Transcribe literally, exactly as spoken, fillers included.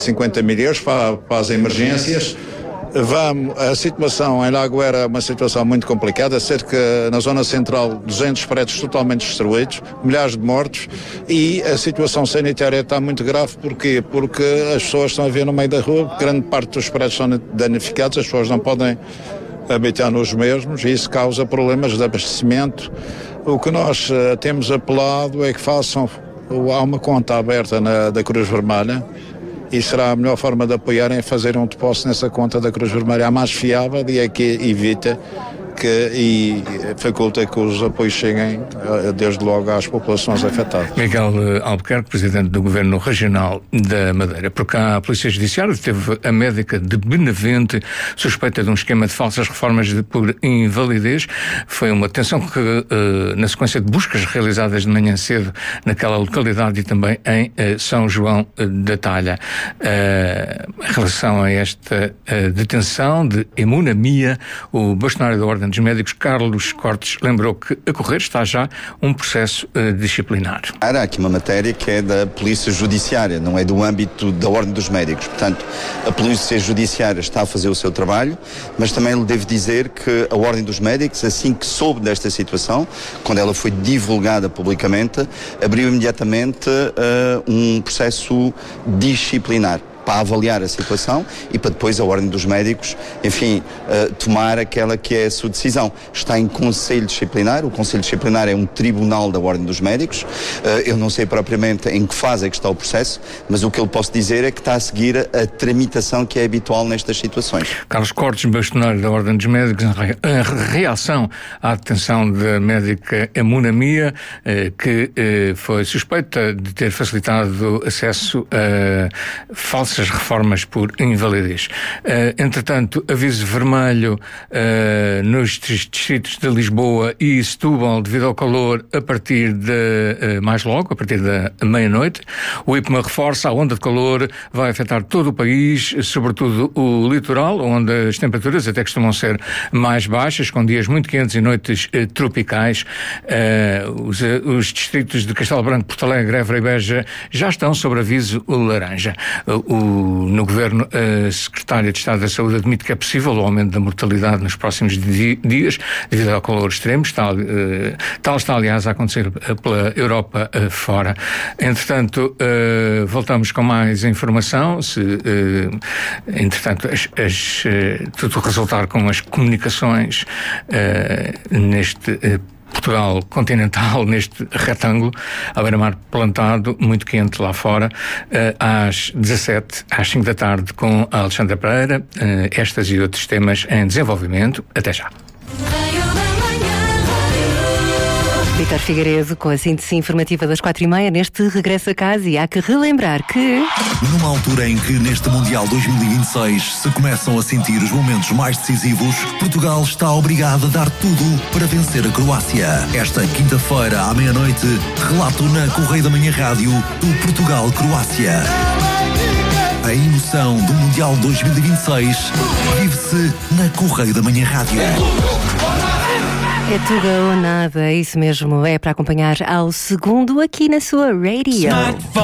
cinquenta mil euros para, para as emergências. Vamos, a situação em Lagoeira é uma situação muito complicada, cerca na zona central duzentos prédios totalmente destruídos, milhares de mortos, e a situação sanitária está muito grave. Porquê? Porque as pessoas estão a ver no meio da rua, grande parte dos prédios são danificados, as pessoas não podem habitar nos mesmos, e isso causa problemas de abastecimento. O que nós uh, temos apelado é que façam, uh, há uma conta aberta na, da Cruz Vermelha, e será a melhor forma de apoiarem é fazer um depósito nessa conta da Cruz Vermelha, a mais fiável, e é que evita que, e faculta que os apoios cheguem desde logo às populações afetadas. Miguel Albuquerque, Presidente do Governo Regional da Madeira. Por cá, a Polícia Judiciária deteve a médica de Benavente, suspeita de um esquema de falsas reformas de, por invalidez. Foi uma detenção que, uh, na sequência de buscas realizadas de manhã cedo naquela localidade e também em uh, São João da Talha. Uh, em relação a esta uh, detenção de Emuna Mia, o bastonário da Ordem dos Médicos, Carlos Cortes, lembrou que a correr está já um processo uh, disciplinar. Há aqui uma matéria que é da Polícia Judiciária, não é do âmbito da Ordem dos Médicos. Portanto, a Polícia Judiciária está a fazer o seu trabalho, mas também lhe devo dizer que a Ordem dos Médicos, assim que soube desta situação, quando ela foi divulgada publicamente, abriu imediatamente uh, um processo disciplinar para avaliar a situação e para depois a Ordem dos Médicos, enfim, uh, tomar aquela que é a sua decisão. Está em Conselho Disciplinar, o Conselho Disciplinar é um tribunal da Ordem dos Médicos. Uh, eu não sei propriamente em que fase é que está o processo, mas o que eu posso dizer é que está a seguir a, a tramitação que é habitual nestas situações. Carlos Cortes, bastonário da Ordem dos Médicos, em reação à detenção da médica Emuna Mia, uh, que uh, foi suspeita de ter facilitado acesso a falsas reformas por invalidez. Uh, entretanto, aviso vermelho uh, nos distritos de Lisboa e Setúbal devido ao calor a partir de uh, mais logo, a partir da meia-noite. O IPMA reforça, a onda de calor vai afetar todo o país, sobretudo o litoral, onde as temperaturas até costumam ser mais baixas, com dias muito quentes e noites uh, tropicais. Uh, os, uh, os distritos de Castelo Branco, Porto Alegre, Évora e Beja já estão sob aviso laranja. Uh, O, no Governo, a Secretária de Estado da Saúde admite que é possível o aumento da mortalidade nos próximos di- dias, devido ao calor extremo. Tal, uh, tal está, aliás, a acontecer pela Europa uh, fora. Entretanto, uh, voltamos com mais informação. Se, uh, entretanto, as, as, uh, tudo resultar com as comunicações uh, neste uh, Portugal continental, neste retângulo, à beira-mar plantado, muito quente lá fora, às dezassete, às cinco da tarde, com a Alexandra Pereira, estas e outros temas em desenvolvimento. Até já. Vítor Figueiredo com a síntese informativa das quatro e meia neste regresso a casa, e há que relembrar que... Numa altura em que neste Mundial dois mil e vinte e seis se começam a sentir os momentos mais decisivos, Portugal está obrigado a dar tudo para vencer a Croácia. Esta quinta-feira à meia-noite, relato na Correio da Manhã Rádio do Portugal-Croácia. A emoção do Mundial dois mil e vinte e seis vive-se na Correio da Manhã Rádio. É tudo ou nada, é isso mesmo, é para acompanhar ao segundo aqui na sua radio.